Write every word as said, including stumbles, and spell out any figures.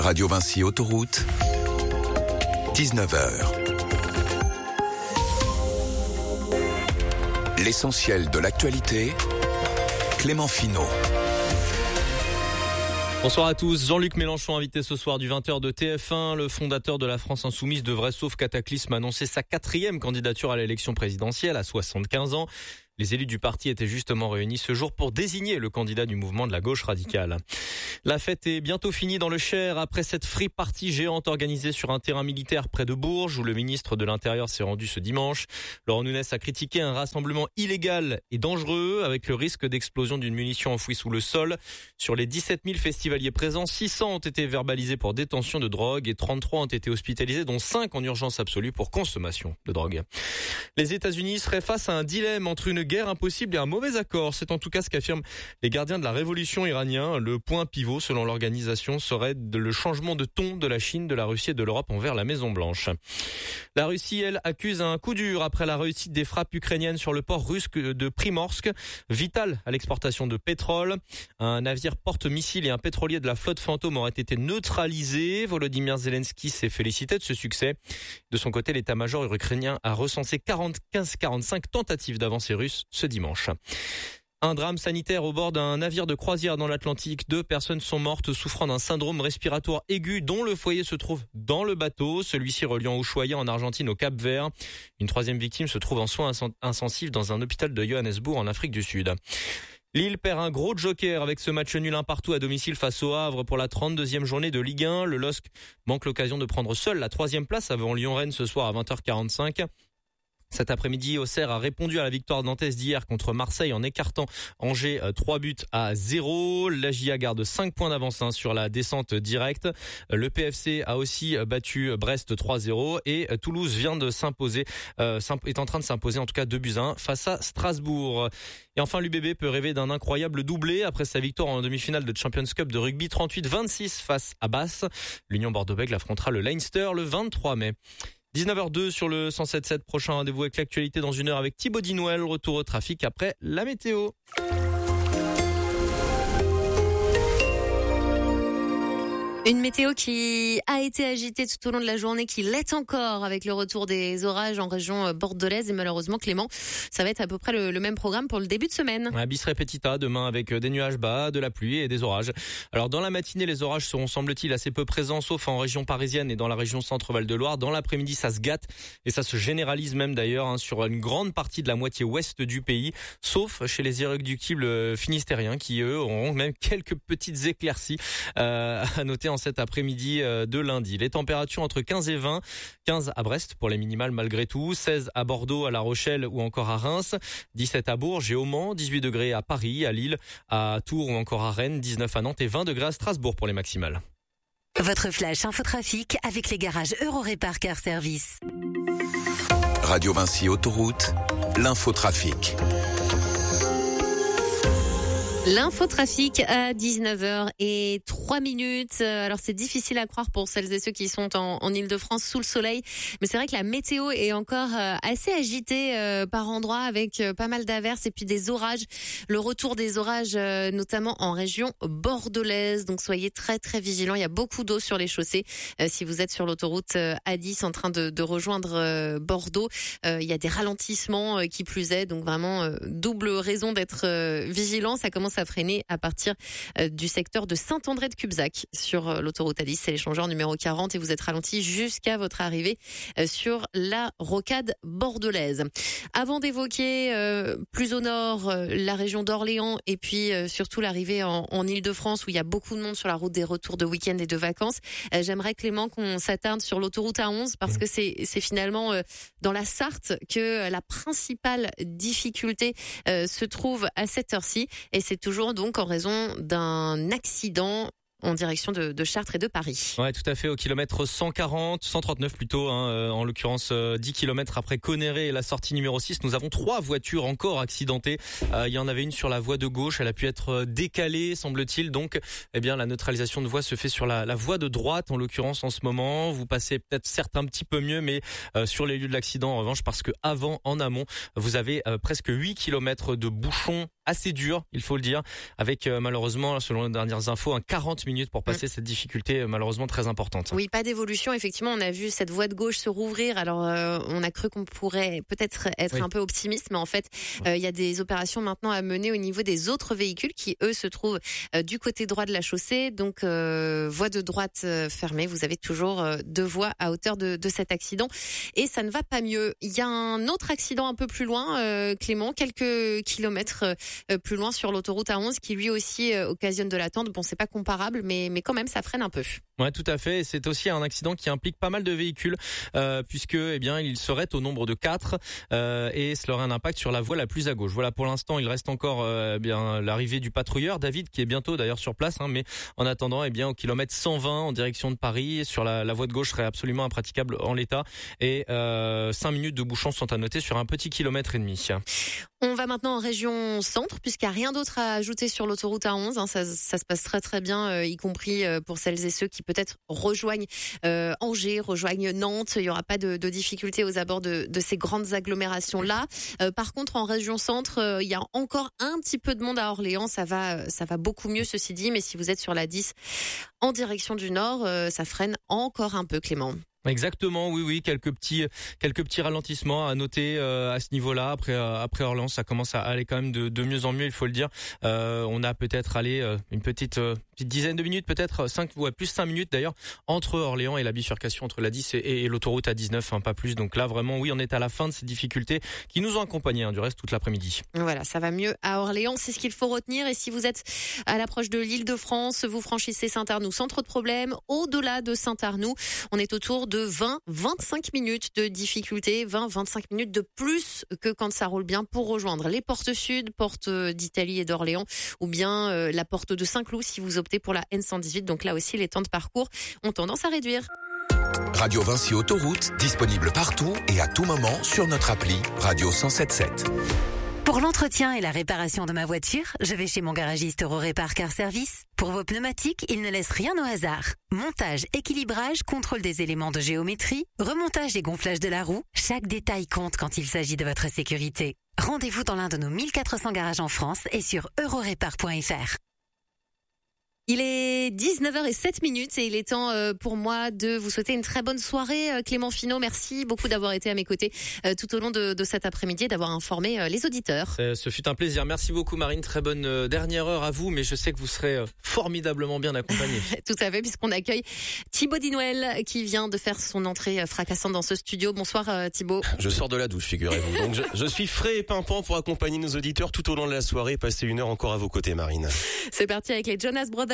Radio Vinci Autoroute, dix-neuf heures. L'essentiel de l'actualité, Clément Finot. Bonsoir à tous. Jean-Luc Mélenchon, invité ce soir du vingt heures de T F un. Le fondateur de la France Insoumise devrait, sauf cataclysme, annoncer sa quatrième candidature à l'élection présidentielle à soixante-quinze ans. Les élus du parti étaient justement réunis ce jour pour désigner le candidat du mouvement de la gauche radicale. La fête est bientôt finie dans le Cher après cette free party géante organisée sur un terrain militaire près de Bourges où le ministre de l'Intérieur s'est rendu ce dimanche. Laurent Nunez a critiqué un rassemblement illégal et dangereux avec le risque d'explosion d'une munition enfouie sous le sol. Sur les dix-sept mille festivaliers présents, six cents ont été verbalisés pour détention de drogue et trente-trois ont été hospitalisés, dont cinq en urgence absolue pour consommation de drogue. Les États-Unis seraient face à un dilemme entre une guerre impossible et un mauvais accord. C'est en tout cas ce qu'affirment les gardiens de la révolution iranien. Le point pivot, selon l'organisation, serait le changement de ton de la Chine, de la Russie et de l'Europe envers la Maison-Blanche. La Russie, elle, accuse un coup dur après la réussite des frappes ukrainiennes sur le port russe de Primorsk, vital à l'exportation de pétrole. Un navire porte-missiles et un pétrolier de la flotte fantôme auraient été neutralisés. Volodymyr Zelensky s'est félicité de ce succès. De son côté, l'état-major ukrainien a recensé quarante-quinze à quarante-cinq tentatives d'avancée russe ce dimanche. Un drame sanitaire au bord d'un navire de croisière dans l'Atlantique. Deux personnes sont mortes souffrant d'un syndrome respiratoire aigu dont le foyer se trouve dans le bateau, celui-ci reliant Ushuaia en Argentine au Cap-Vert. Une troisième victime se trouve en soins intensifs dans un hôpital de Johannesburg en Afrique du Sud. Lille perd un gros joker avec ce match nul un partout à domicile face au Havre pour la trente-deuxième journée de Ligue un. Le L O S C manque l'occasion de prendre seul la troisième place avant Lyon-Rennes ce soir à vingt heures quarante-cinq. Cet après-midi, Auxerre a répondu à la victoire nantaise d'hier contre Marseille en écartant Angers trois buts à zéro. La J A garde cinq points d'avance hein, sur la descente directe. Le P F C a aussi battu Brest trois zéro et Toulouse vient de s'imposer, euh, est en train de s'imposer en tout cas deux buts à un face à Strasbourg. Et enfin, l'U B B peut rêver d'un incroyable doublé après sa victoire en demi-finale de Champions Cup de rugby trente-huit vingt-six face à Basse. L'Union Bordeaux-Bègles affrontera le Leinster le vingt-trois mai. dix-neuf heures deux sur le cent sept virgule sept. Prochain rendez-vous avec l'actualité dans une heure avec Thibaut Dinouel. Retour au trafic après la météo. Une météo qui a été agitée tout au long de la journée, qui l'est encore avec le retour des orages en région bordelaise. Et malheureusement, Clément, ça va être à peu près le, le même programme pour le début de semaine. Un bis repetita demain avec des nuages bas, de la pluie et des orages. Alors dans la matinée, les orages seront semble-t-il assez peu présents, sauf en région parisienne et dans la région Centre-Val de Loire. Dans l'après-midi, ça se gâte et ça se généralise même d'ailleurs hein, sur une grande partie de la moitié ouest du pays, sauf chez les irréductibles finistériens qui, eux, auront même quelques petites éclaircies euh, à noter en cet après-midi de lundi. Les températures entre quinze et vingt, quinze à Brest pour les minimales malgré tout, seize à Bordeaux, à La Rochelle ou encore à Reims, dix-sept à Bourges et au Mans, dix-huit degrés à Paris, à Lille, à Tours ou encore à Rennes, dix-neuf à Nantes et vingt degrés à Strasbourg pour les maximales. Votre flash infotrafic avec les garages Eurorépar Car Service. Radio Vinci Autoroute, l'infotrafic. L'infotrafic à dix-neuf heures et trois minutes. Alors c'est difficile à croire pour celles et ceux qui sont en, en Ile-de-France sous le soleil, mais c'est vrai que la météo est encore assez agitée euh, par endroits avec euh, pas mal d'averses et puis des orages. Le retour des orages euh, notamment en région bordelaise, donc soyez très très vigilants. Il y a beaucoup d'eau sur les chaussées. Euh, si vous êtes sur l'autoroute euh, A dix en train de, de rejoindre euh, Bordeaux, euh, il y a des ralentissements euh, qui plus est, donc vraiment euh, double raison d'être euh, vigilant. Ça commence à freiner à partir euh, du secteur de Saint-André-de-Cubzac sur euh, l'autoroute A dix, c'est l'échangeur numéro quarante et vous êtes ralenti jusqu'à votre arrivée euh, sur la rocade bordelaise. Avant d'évoquer euh, plus au nord euh, la région d'Orléans et puis euh, surtout l'arrivée en, en Ile-de-France où il y a beaucoup de monde sur la route des retours de week-end et de vacances, euh, j'aimerais Clément qu'on s'attarde sur l'autoroute A onze parce que c'est, c'est finalement euh, dans la Sarthe que la principale difficulté euh, se trouve à cette heure-ci et c'est toujours donc en raison d'un accident en direction de, de Chartres et de Paris. Ouais, tout à fait, au kilomètre cent quarante, cent trente-neuf plutôt, hein, euh, en l'occurrence euh, dix kilomètres après Conneré et la sortie numéro six. Nous avons trois voitures encore accidentées. Euh, il y en avait une sur la voie de gauche, elle a pu être décalée, semble-t-il. Donc, eh bien, la neutralisation de voie se fait sur la, la voie de droite, en l'occurrence en ce moment. Vous passez peut-être certes un petit peu mieux, mais euh, sur les lieux de l'accident, en revanche, parce que avant, en amont, vous avez euh, presque huit kilomètres de bouchons assez dur, il faut le dire, avec euh, malheureusement, selon les dernières infos, un quarante minutes pour passer mmh. cette difficulté euh, malheureusement très importante. Oui, pas d'évolution. Effectivement, on a vu cette voie de gauche se rouvrir. Alors, euh, on a cru qu'on pourrait peut-être être oui. un peu optimiste, mais en fait, il euh, y a des opérations maintenant à mener au niveau des autres véhicules qui, eux, se trouvent euh, du côté droit de la chaussée. Donc, euh, voie de droite euh, fermée. Vous avez toujours euh, deux voies à hauteur de, de cet accident. Et ça ne va pas mieux. Il y a un autre accident un peu plus loin, euh, Clément, quelques kilomètres euh, plus loin sur l'autoroute A onze, qui lui aussi euh, occasionne de l'attente. Bon, c'est pas comparable, mais, mais quand même, ça freine un peu. Ouais, tout à fait. Et c'est aussi un accident qui implique pas mal de véhicules, euh, puisque eh bien il serait au nombre de quatre euh, et cela aurait un impact sur la voie la plus à gauche. Voilà, pour l'instant, il reste encore euh, bien l'arrivée du patrouilleur David, qui est bientôt d'ailleurs sur place. Hein, mais en attendant, eh bien au kilomètre cent vingt en direction de Paris, sur la, la voie de gauche serait absolument impraticable en l'état. Et euh, cinq minutes de bouchons sont à noter sur un petit kilomètre et demi. On va maintenant en région centre, puisqu'il n'y a rien d'autre à ajouter sur l'autoroute A onze. Hein, ça, ça se passe très très bien, euh, y compris euh, pour celles et ceux qui peut-être rejoignent euh, Angers, rejoignent Nantes. Il n'y aura pas de, de difficultés aux abords de, de ces grandes agglomérations-là. Euh, par contre, en région centre, euh, il y a encore un petit peu de monde à Orléans. Ça va, ça va beaucoup mieux, ceci dit. Mais si vous êtes sur la dix en direction du nord, euh, ça freine encore un peu, Clément. Exactement, oui, oui, quelques petits, quelques petits ralentissements à noter euh, à ce niveau-là. Après, euh, après Orléans, ça commence à aller quand même de, de mieux en mieux, il faut le dire. Euh, on a peut-être allé euh, une petite, euh, petite dizaine de minutes, peut-être cinq, ouais, plus cinq minutes d'ailleurs, entre Orléans et la bifurcation entre la dix et, et l'autoroute A dix-neuf, hein, pas plus. Donc là, vraiment, oui, on est à la fin de ces difficultés qui nous ont accompagnés, hein, du reste toute l'après-midi. Voilà, ça va mieux à Orléans, c'est ce qu'il faut retenir. Et si vous êtes à l'approche de l'Île-de-France, vous franchissez Saint-Arnoux sans trop de problèmes. Au-delà de Saint-Arnoux, on est autour de vingt à vingt-cinq minutes de difficulté, vingt à vingt-cinq minutes de plus que quand ça roule bien pour rejoindre les portes sud, portes d'Italie et d'Orléans, ou bien euh, la porte de Saint-Cloud si vous optez pour la N cent dix-huit. Donc là aussi, les temps de parcours ont tendance à réduire. Radio Vinci Autoroute, disponible partout et à tout moment sur notre appli Radio cent soixante-dix-sept virgule sept. Pour l'entretien et la réparation de ma voiture, je vais chez mon garagiste Eurorépar Car Service. Pour vos pneumatiques, il ne laisse rien au hasard. Montage, équilibrage, contrôle des éléments de géométrie, remontage et gonflage de la roue, chaque détail compte quand il s'agit de votre sécurité. Rendez-vous dans l'un de nos mille quatre cents garages en France et sur eurorépar point f r. Il est dix-neuf heures zéro sept minutes et il est temps pour moi de vous souhaiter une très bonne soirée. Clément Finot, merci beaucoup d'avoir été à mes côtés tout au long de, de cet après-midi et d'avoir informé les auditeurs. Euh, ce fut un plaisir. Merci beaucoup Marine. Très bonne dernière heure à vous, mais je sais que vous serez formidablement bien accompagnée. Tout à fait, puisqu'on accueille Thibaut Dinouel qui vient de faire son entrée fracassante dans ce studio. Bonsoir Thibaut. Je sors de la douche, figurez-vous. Donc je, je suis frais et pimpant pour accompagner nos auditeurs tout au long de la soirée. Passer une heure encore à vos côtés, Marine. C'est parti avec les Jonas Brothers.